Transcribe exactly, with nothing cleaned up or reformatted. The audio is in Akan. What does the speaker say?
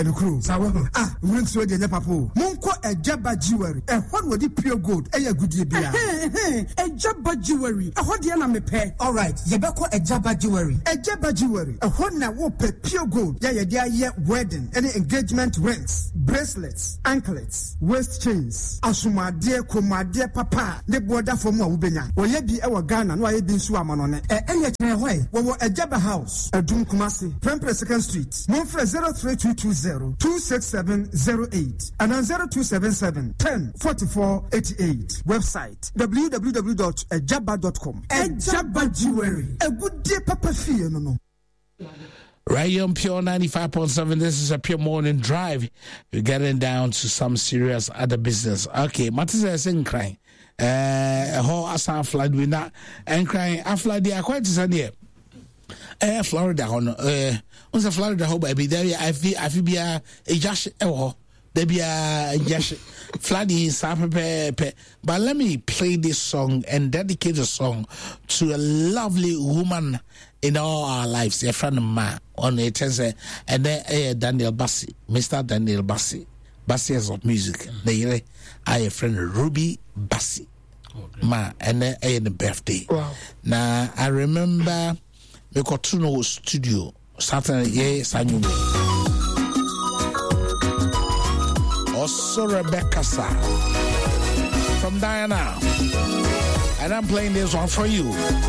Crew. Ah, we went to the Nepapo. Monko a Jabba jewelry. A what would it pure gold? A good year. A Jabba jewelry. A what yana me pay. All right, Yabako a Jabba jewelry. A Jabba jewelry. A what na wo pay pure gold. Yeah, yeah, yeah, wedding. Any engagement rings, bracelets, anklets, waist chains. Asuma dear, Kuma dear papa. The border for more Ubena. Or ye be our Ghana, no, I been swam on it. A any way. We were a Jabba house. A Doom Kumasi. Prempre Second Street. Monfre zero three two two zero two six seven zero eight and on zero two seven seven ten forty-four eighty-eight. Website w w w dot ejaba dot com. Ejaba jewelry. A good day, Papa Fee, no no. Right here on Pure ninety-five point seven, this is a Pure Morning Drive. We're getting down to some serious other business. Okay, Matisa is in crying. Uh, a whole asan flood with that and crying. I flood the quite is here. Eh, Florida, on uh, on the Florida, ho baby. There, I feel, I feel be a Josh. Oh, there be a Josh. Floody, Sape, but let me play this song and dedicate the song to a lovely woman in all our lives. A friend of mine on it, and then uh, Daniel Bassi, Mister Daniel Bassi, Bassi of music. They, I a friend Ruby Bassi, okay. Ma, and then uh, the birthday. Wow. Now I remember. We got to know studio Saturday, yeah, Saturday. Also Rebecca Sa from Diana, and I'm playing this one for you.